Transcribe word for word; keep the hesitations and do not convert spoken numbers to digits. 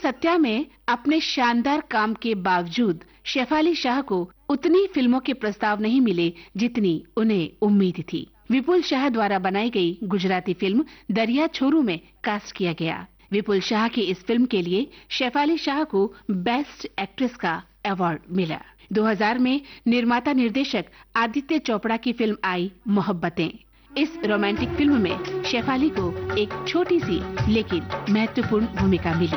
सत्या में अपने शानदार काम के बावजूद शेफाली शाह को उतनी फिल्मों के प्रस्ताव नहीं मिले जितनी उन्हें उम्मीद थी। विपुल शाह द्वारा बनाई गई गुजराती फिल्म दरिया छोरू में कास्ट किया गया। विपुल शाह की इस फिल्म के लिए शेफाली शाह को बेस्ट एक्ट्रेस का अवार्ड मिला। दो हज़ार में निर्माता निर्देशक आदित्य चोपड़ा की फिल्म आई मोहब्बतें। इस रोमांटिक फिल्म में शेफाली को एक छोटी सी लेकिन महत्वपूर्ण भूमिका मिली।